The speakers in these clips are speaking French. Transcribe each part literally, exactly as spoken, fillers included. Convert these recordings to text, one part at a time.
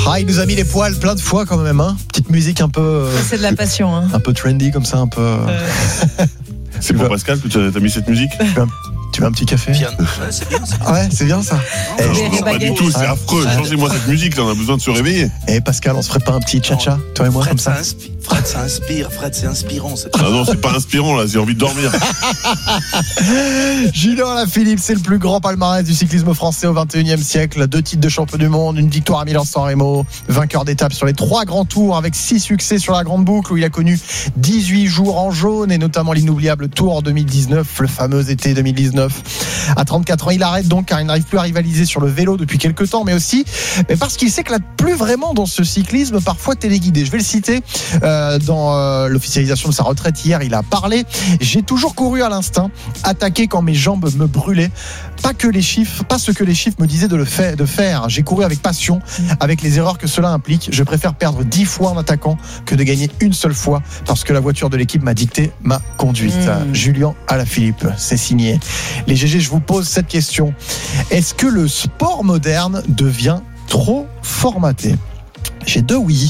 Ah, il nous a mis les poils plein de fois quand même, hein. Petite musique un peu. Euh, c'est de la passion, hein. Un peu trendy comme ça, un peu. Euh... C'est pour Pascal que tu as mis cette musique. Tu veux un petit café? Piano. Ouais, c'est bien ça. Ouais, c'est bien ça. Eh, je pas du tout, c'est ouais. affreux. Changez-moi cette musique, là, on a besoin de se réveiller. Eh Pascal, on se ferait pas un petit cha-cha, toi et moi, Fred, comme ça, ça inspi- Fred, ça inspire. Fred, c'est inspirant. C'est ah non, c'est pas inspirant, là, j'ai envie de dormir. Julien Alaphilippe, c'est le plus grand palmarès du cyclisme français au vingt et unième siècle. Deux titres de champion du monde, une victoire à Milan-San Remo, vainqueur d'étape sur les trois grands tours avec six succès sur la grande boucle où il a connu dix-huit jours en jaune et notamment l'inoubliable Tour en deux mille dix-neuf, le fameux été deux mille dix-neuf. À trente-quatre ans, il arrête donc car il n'arrive plus à rivaliser sur le vélo depuis quelques temps, mais aussi mais parce qu'il s'éclate plus vraiment dans ce cyclisme parfois téléguidé. Je vais le citer euh, dans euh, l'officialisation de sa retraite hier, il a parlé. J'ai toujours couru à l'instinct, attaqué quand mes jambes me brûlaient. Pas que les chiffres, pas ce que les chiffres me disaient de le faire, de faire. J'ai couru avec passion, avec les erreurs que cela implique. Je préfère perdre dix fois en attaquant que de gagner une seule fois parce que la voiture de l'équipe m'a dicté ma conduite. Mmh. Julien Alaphilippe, c'est signé. Les G G, je vous pose cette question. Est-ce que le sport moderne devient trop formaté? J'ai deux oui.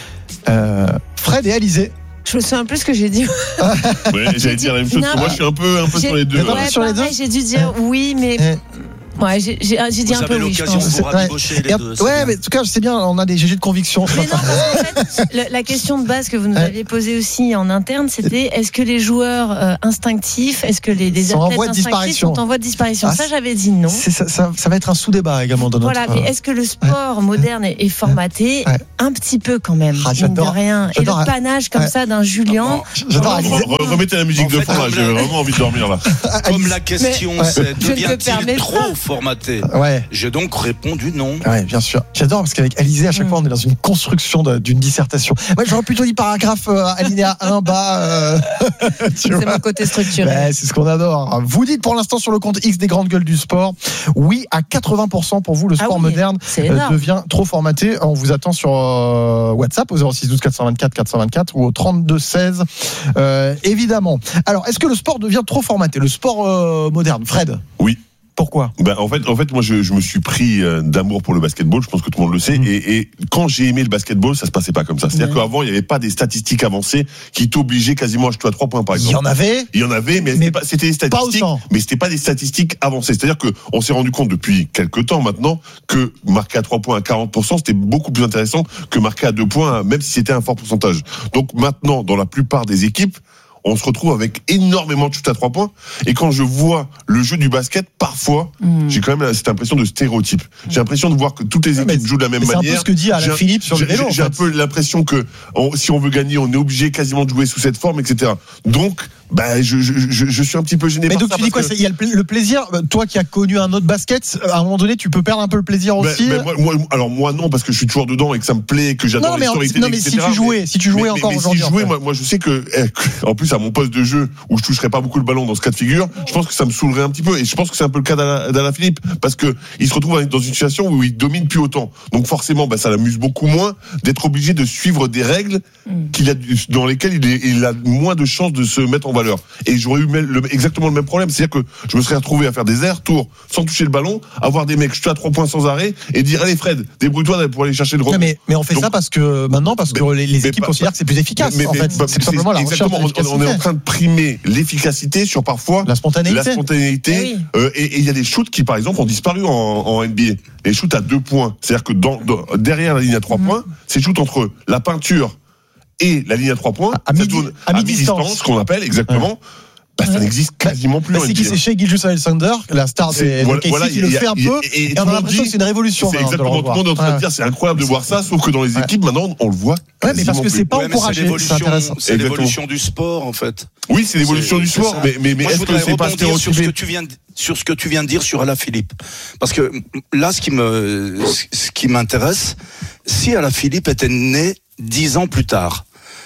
Euh, Fred et Alizé. Je me souviens plus ce que j'ai dit. Ouais, j'allais dire la même chose. Non, que moi, je suis un peu, un peu sur les deux. Ouais, ouais, sur les deux. J'ai dû dire oui, mais. Ouais, j'ai, j'ai, j'ai dit vous un peu oui, je pense. Vous rabibocher les deux, ouais, mais en tout cas, c'est bien, on a des G G de conviction. Mais non, parce qu'en fait, la, la question de base que vous nous aviez posée aussi en interne, c'était est-ce que les joueurs euh, instinctifs, est-ce que les, les sont athlètes en voie de instinctifs sont en voie de disparition? Ah, ça, j'avais dit non. C'est, ça, ça, ça va être un sous-débat également dans notre. Voilà, mais est-ce que le sport ouais. moderne est, est formaté ouais. un petit peu quand même? Ah, j'adore. De rien. J'adore. Et le panache comme ouais. ça d'un Julien. J'adore. Remettez la musique de fond là, j'ai vraiment envie de dormir là. Comme la question c'est devient-il trop formaté? Ouais. J'ai donc répondu non. Ouais, bien sûr. J'adore parce qu'avec Alizé, à chaque mmh. fois, on est dans une construction de, d'une dissertation. Moi, j'aurais plutôt dit paragraphe euh, alinéa un bas. Euh, c'est vois. Mon côté structuré. Ouais, c'est ce qu'on adore. Vous dites pour l'instant sur le compte X des grandes gueules du sport, oui, à quatre-vingts pour cent pour vous, le sport ah oui, moderne euh, devient trop formaté. On vous attend sur euh, WhatsApp au zéro six douze quatre cent vingt-quatre quatre cent vingt-quatre ou au trente-deux seize. Euh, évidemment. Alors, est-ce que le sport devient trop formaté? Le sport euh, moderne, Fred? Oui. Pourquoi? Ben, en fait, en fait, moi, je, je me suis pris euh, d'amour pour le basketball. Je pense que tout le monde le sait. Mmh. Et, et quand j'ai aimé le basketball, ça se passait pas comme ça. C'est-à-dire mmh. qu'avant, il n'y avait pas des statistiques avancées qui t'obligeaient quasiment à jeter à trois points, par exemple. Il y en avait. Il y en avait, mais, mais c'était, pas, c'était des statistiques. Pas mais c'était pas des statistiques avancées. C'est-à-dire que on s'est rendu compte depuis quelques temps maintenant que marquer à trois points à quarante pour cent, c'était beaucoup plus intéressant que marquer à deux points, même si c'était un fort pourcentage. Donc maintenant, dans la plupart des équipes, on se retrouve avec énormément de chutes à trois points. Et quand je vois le jeu du basket, parfois, mmh. j'ai quand même cette impression de stéréotype. J'ai l'impression de voir que toutes les équipes jouent de la même c'est manière. C'est un peu ce que dit Alaphilippe sur le vélo. J'ai, j'ai un peu l'impression que on, si on veut gagner, on est obligé quasiment de jouer sous cette forme, et cetera. Donc, bah, je, je, je, je suis un petit peu gêné mais par donc ça. Mais donc tu dis quoi? Il y a le, le plaisir. Toi qui as connu un autre basket, à un moment donné, tu peux perdre un peu le plaisir ben, aussi. Ben moi, moi, alors moi non, parce que je suis toujours dedans et que ça me plaît, que j'adore non, les storytelling, non, mais et cetera. si tu jouais, mais, si tu jouais mais, encore mais, aujourd'hui. Si je jouais, moi, moi, je sais que, eh, en plus, à mon poste de jeu, où je toucherais pas beaucoup le ballon dans ce cas de figure, je pense que ça me saoulerait un petit peu. Et je pense que c'est un peu le cas d'Alaphilippe, parce que il se retrouve dans une situation où il domine plus autant. Donc forcément, bah, ça l'amuse beaucoup moins d'être obligé de suivre des règles qu'il a, dans lesquelles il, est, il a moins de chances de se mettre en valeur. Et j'aurais eu le, exactement le même problème, c'est-à-dire que je me serais retrouvé à faire des allers-retours sans toucher le ballon, avoir des mecs jetés à trois points sans arrêt et dire allez Fred, débrouille-toi pour aller chercher le rebond. Mais, mais on fait Donc, ça parce que maintenant, parce que mais, les, les équipes mais, considèrent que c'est plus efficace. Mais, en fait, c'est, c'est tout simplement la recherche de l'efficacité. On est en train de primer l'efficacité sur parfois la spontanéité. La spontanéité. Oui. Euh, et il y a des shoots qui, par exemple, ont disparu en, en N B A. Les shoots à deux points, c'est-à-dire que dans, dans, derrière la ligne à trois mmh. points, c'est shoots entre la peinture et la ligne à trois points, à, à mi-distance, mi-distance, qu'on appelle exactement. Ouais. Bah, ça ouais. n'existe quasiment plus. Bah, c'est qui c'est Shai Gilgeous-Alexander, la star des voilà, K C, voilà, qui le fait un peu. Et, et, et on a l'impression que c'est une révolution. C'est exactement tout le monde est en train de dire, c'est incroyable de voir ça, sauf que dans les équipes maintenant, on le voit. Ouais, mais parce que c'est pas encouragé. C'est intéressant. C'est l'évolution du sport, en fait. Oui, c'est l'évolution du sport, mais mais mais est-ce que c'est pas stéréotypé? Sur ce que tu viens de dire sur Alaphilippe, parce que là, ce qui me, ce qui m'intéresse, si Alaphilippe était né dix ans plus tard,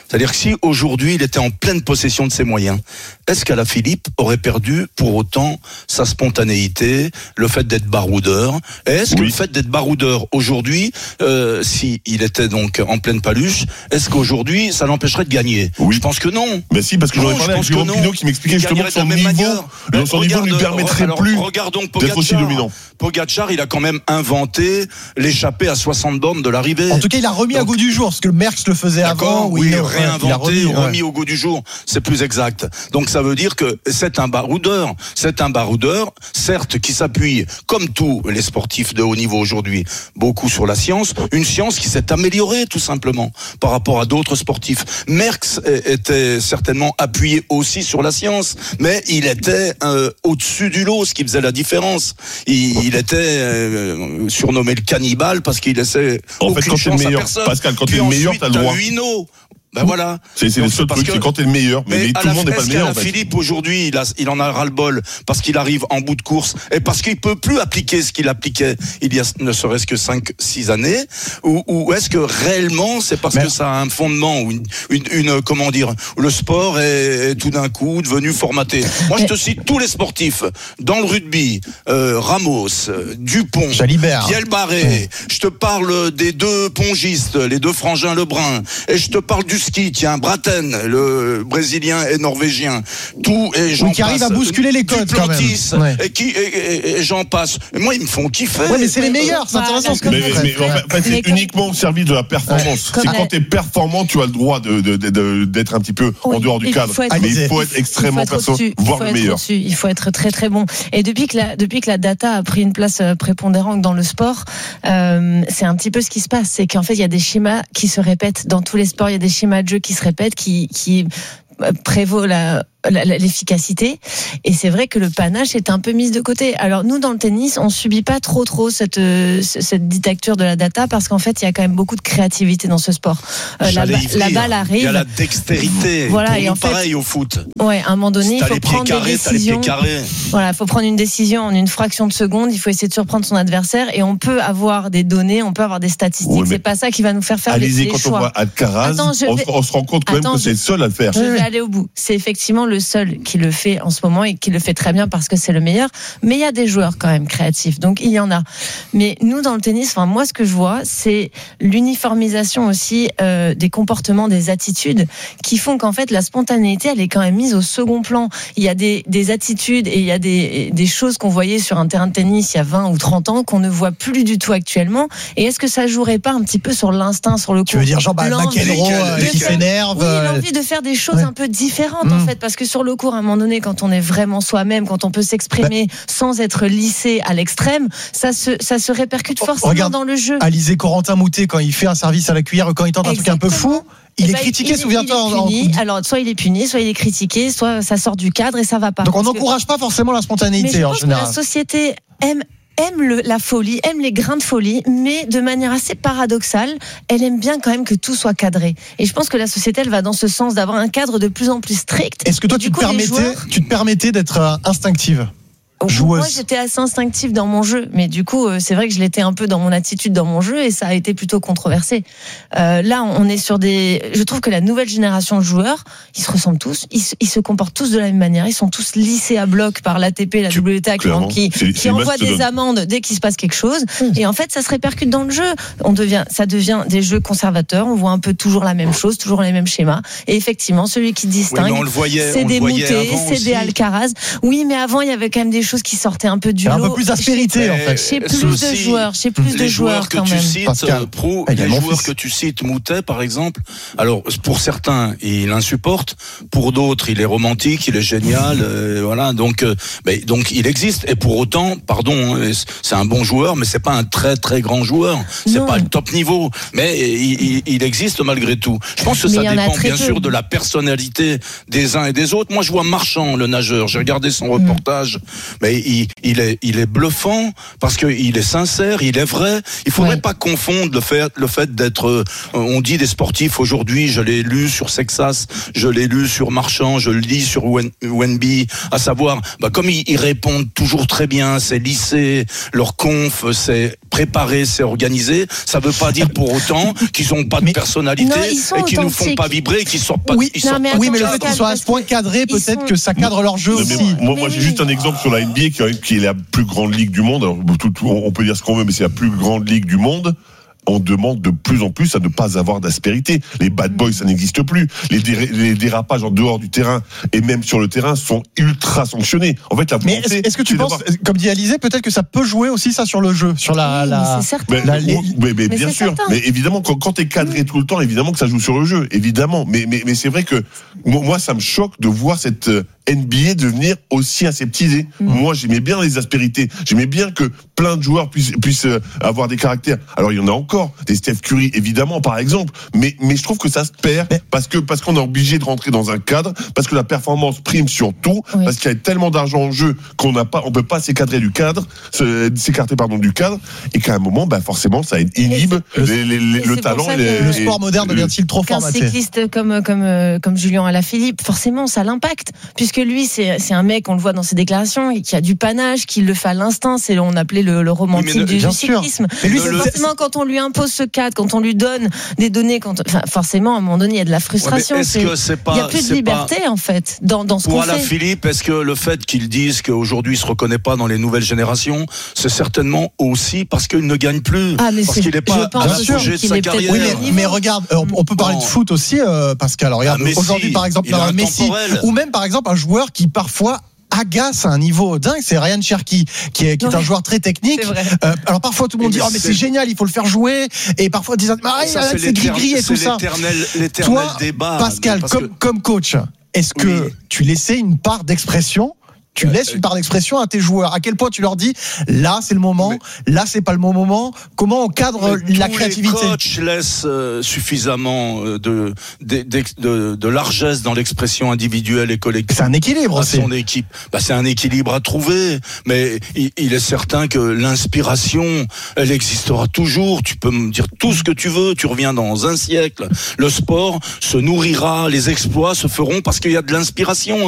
C'est-à-dire que si aujourd'hui il était en pleine possession de ses moyens, est-ce qu'Alaphilippe aurait perdu pour autant sa spontanéité, le fait d'être baroudeur? Et est-ce oui. que le fait d'être baroudeur aujourd'hui, euh, si il était donc en pleine paluche, est-ce qu'aujourd'hui ça l'empêcherait de gagner? Oui. Je pense que non. Mais si, parce que j'aurais parlé avec Jérôme Pinault qui m'expliquait justement que son niveau, son niveau lui permettrait alors, plus d'être aussi dominant. Pogacar, il a quand même inventé l'échappée à soixante bornes de l'arrivée. En tout cas, il a remis donc, à goût du jour, parce que le Merckx le faisait avant. Oui, il a réinventé, il a remis, ouais. remis au goût du jour. C'est plus exact. Donc ça veut dire que c'est un baroudeur. C'est un baroudeur, certes, qui s'appuie, comme tous les sportifs de haut niveau aujourd'hui, beaucoup sur la science. Une science qui s'est améliorée, tout simplement, par rapport à d'autres sportifs. Merckx était certainement appuyé aussi sur la science, mais il était euh, au-dessus du lot, ce qui faisait la différence. Il, il était euh, surnommé le cannibale parce qu'il laissait en fait, quand t'es le meilleur, Pascal, quand t'es le meilleur, t'as le droit. Ben voilà. C'est, c'est le seul truc, c'est quand t'es le meilleur. Mais, mais tout le monde n'est pas le meilleur. En fait. Philippe, aujourd'hui, il, a, il en a ras-le-bol parce qu'il arrive en bout de course et parce qu'il peut plus appliquer ce qu'il appliquait il y a ne serait-ce que cinq six années. Ou, ou est-ce que réellement, c'est parce mais... que ça a un fondement ou une, une, une, comment dire, le sport est, est tout d'un coup devenu formaté. Moi, je te cite tous les sportifs dans le rugby, euh, Ramos, Dupont, Jalibert, Biel Barré. Mmh. Je te parle des deux pongistes, les deux frangins Lebrun, et je te parle du ski, tiens, Braten, le brésilien et norvégien, tout et j'en oui, qui passe. arrive à bousculer les codes quand même. Ouais. Et qui et, et, et j'en passe. Et moi, ils me font kiffer. Ouais, mais c'est les meilleurs, c'est intéressant ce que mais, mais, mais, en fait, c'est uniquement au service de la performance. Ouais. C'est quand t'es performant, tu as le droit de, de, de, de d'être un petit peu oui, en dehors du cadre. Être, mais il faut être extrêmement performant, voire le meilleur. Au-dessus. Il faut être très très bon. Et depuis que la depuis que la data a pris une place prépondérante dans le sport, euh, c'est un petit peu ce qui se passe, c'est qu'en fait il y a des schémas qui se répètent dans tous les sports. Il y a des schémas de jeu qui se répètent, qui, qui prévaut la, la, l'efficacité. Et c'est vrai que le panache est un peu mis de côté. Alors nous, dans le tennis, on subit pas trop trop cette, cette dictature de la data parce qu'en fait, il y a quand même beaucoup de créativité dans ce sport. Euh, la, la balle arrive. Il y a la dextérité. Voilà, Pour et nous, en fait, pareil au foot. Ouais, à un moment donné, il faut prendre carrés, des décisions. Voilà, il faut prendre une décision en une fraction de seconde. Il faut essayer de surprendre son adversaire et on peut avoir des données, on peut avoir des statistiques. Oui, c'est pas ça qui va nous faire faire Alizé, les, les quand choix. on voit Alcaraz, Attends, on, vais... on se rend compte quand Attends, même que je... c'est le seul à le faire. Je vais aller au bout. C'est effectivement le seul qui le fait en ce moment et qui le fait très bien parce que c'est le meilleur. Mais il y a des joueurs quand même créatifs, donc il y en a. Mais nous, dans le tennis, enfin moi, ce que je vois, c'est l'uniformisation aussi euh, des comportements, des attitudes, qui font qu'en fait la spontanéité, elle est quand même mise au second plan. Il y a des, des attitudes et il y a des, des choses qu'on voyait sur un terrain de tennis il y a vingt ou trente ans qu'on ne voit plus du tout actuellement. Et est-ce que ça jouerait pas un petit peu sur l'instinct, sur le coup? Tu veux dire genre bah, McEnroe euh, qui s'énerve? Oui, l'envie de faire des choses ouais. un peu différentes mmh. en fait, parce que sur le court, à un moment donné, quand on est vraiment soi-même, quand on peut s'exprimer bah, sans être lissé à l'extrême, ça se, ça se répercute forcément regarde, dans le jeu. Alizé Corentin Moutet, quand il fait un service à la cuillère, quand il tente un Exactement. truc un peu fou, il eh est ben, critiqué, il, souviens-toi. Il est puni. En... Alors, soit il est puni, soit il est critiqué, soit ça sort du cadre et ça va pas. Donc on n'encourage que... pas forcément la spontanéité mais je en pense général. Que la société aime aime le, la folie, aime les grains de folie, mais de manière assez paradoxale, elle aime bien quand même que tout soit cadré. Et je pense que la société, elle va dans ce sens d'avoir un cadre de plus en plus strict. Est-ce que toi, tu, coup, te permettais, joueurs... tu te permettais d'être instinctive ? Joueuse. Moi, j'étais assez instinctive dans mon jeu, mais du coup, c'est vrai que je l'étais un peu dans mon attitude, dans mon jeu, et ça a été plutôt controversé. Euh, là, on est sur des. Je trouve que la nouvelle génération de joueurs, ils se ressemblent tous, ils se, ils se comportent tous de la même manière, ils sont tous lissés à bloc par l'A T P, la W T A, qui, qui, qui envoie des amendes dès qu'il se passe quelque chose, et en fait, ça se répercute dans le jeu. On devient, ça devient des jeux conservateurs. On voit un peu toujours la même chose, toujours les mêmes schémas, et effectivement, celui qui distingue, oui, voyait, c'est des Moutet, c'est des Alcaraz. Oui, mais avant, il y avait quand même des choses qui sortaient un peu du lot. Un peu plus d'aspérité, en fait. Chez plus de joueurs, chez plus de joueurs quand même. Cites, Pro, les joueurs que tu cites, Moutet, par exemple, alors, pour certains, il insupporte, pour d'autres, il est romantique, il est génial, euh, voilà, donc, euh, ben, donc, il existe, et pour autant, pardon, c'est un bon joueur, mais c'est pas un très, très grand joueur. C'est non. pas le top niveau, mais il, il existe malgré tout. Je pense que mais ça dépend, bien peu. sûr, de la personnalité des uns et des autres. Moi, je vois Marchand, le nageur, j'ai regardé son reportage. mais il, il est, il est bluffant parce que il est sincère, il est vrai. Il faudrait ouais. pas confondre le fait, le fait d'être, euh, on dit des sportifs aujourd'hui, je l'ai lu sur Sexas, je l'ai lu sur Marchand, je le lis sur Wen, Wenby, à savoir, bah, comme ils, ils répondent toujours très bien, c'est lissé, leur conf, c'est préparé, c'est organisé, ça veut pas dire pour autant qu'ils ont pas de mais, personnalité non, et qu'ils nous font pas vibrer, qu'ils sortent pas, oui, ils non, sortent mais, pas oui, mais le attends, fait qu'ils soient à ce point cadrés, peut-être sont... que ça cadre leur jeu non, aussi. Moi, mais moi j'ai oui. juste un exemple sur la N B A qui, qui est la plus grande ligue du monde. Alors, tout, tout, on peut dire ce qu'on veut, mais c'est la plus grande ligue du monde. On demande de plus en plus à ne pas avoir d'aspérité. Les bad boys, ça n'existe plus. Les, dé- les dérapages en dehors du terrain et même sur le terrain sont ultra sanctionnés. En fait, la Mais volonté, est-ce, est-ce que tu c'est penses, d'avoir- comme dit Alizé, peut-être que ça peut jouer aussi ça sur le jeu, sur la, Oui, la... mais c'est certain. Mais, La- mais, mais, mais Mais bien c'est sûr, certain. mais évidemment, quand, quand t'es cadré tout le temps, évidemment que ça joue sur le jeu, évidemment. Mais, mais, mais c'est vrai que moi, moi, ça me choque de voir cette euh, N B A devenir aussi aseptisée. Mm. Moi, j'aimais bien les aspérités. J'aimais bien que plein de joueurs puissent, puissent euh, avoir des caractères. Alors, il y en a encore, des Steph Curry, évidemment, par exemple. Mais, mais je trouve que ça se perd Mais- parce que, parce qu'on est obligé de rentrer dans un cadre, parce que la performance prime sur tout, Oui. parce qu'il y a tellement d'argent en jeu qu'on n'a pas, on peut pas s'écadrer du cadre, se- s'écarter, pardon, du cadre, et qu'à un moment, bah, forcément, ça inhibe Et les, les, les- et le c'est talent pour ça et les- que- Le et- sport moderne le- devient-il trop Qu'un formaté? cycliste comme comme euh, comme Julien Alaphilippe, forcément, ça l'impacte, puisque lui, c'est c'est un mec, on le voit dans ses déclarations, qui a du panache, qui le fait à l'instinct. C'est on appelait le, le romantique Oui, mais ne- du, bien du sûr. cyclisme. Mais lui, Donc, c'est- forcément, quand on lui impose ce cadre, quand on lui donne des données, quand, enfin, forcément, à un moment donné, il y a de la frustration. Ouais, mais est-ce C'est- que c'est pas, il n'y a plus de c'est liberté, pas- en fait, dans dans ce Pour qu'on Alain fait. Philippe, est-ce que le fait qu'ils disent qu'aujourd'hui il se reconnaît pas dans les nouvelles générations, c'est certainement aussi parce qu'il ne gagne plus, Ah, mais parce c'est- qu'il n'est je pas pense à aussi l'apogée de qu'il sa est peut-être carrière. Oui, au mais, niveau. mais regarde, euh, on peut parler Bon. de foot aussi, euh, Pascal. Regarde, Ah, Messi, aujourd'hui, par exemple, il est non, Messi, intemporel. ou même par exemple un joueur qui parfois agace à un niveau dingue, c'est Ryan Cherki, qui est, qui est Ouais. un joueur très technique. C'est vrai. Euh, alors parfois tout le monde Mais dit, oh mais c'est- c'est génial, il faut le faire jouer, et parfois ils disent, ah, Ça, c'est, c'est l'éternel- gris-gris et c'est tout ça. l'éternel, l'éternel Toi, débat. Pascal, parce comme, que- comme coach, est-ce que Oui. tu laissais une part d'expression? Tu Euh, laisses une part d'expression à tes joueurs. À quel point tu leur dis, là c'est le moment, Mais- là c'est pas le bon moment. Comment on cadre Mais la tous créativité? Les coachs laissent euh, suffisamment euh, de, de, de, de largesse dans l'expression individuelle et collective. C'est un équilibre À aussi. son équipe. Bah, c'est un équilibre à trouver, mais il, il est certain que l'inspiration, elle existera toujours. Tu peux me dire tout ce que tu veux, tu reviens dans un siècle. Le sport se nourrira, les exploits se feront parce qu'il y a de l'inspiration.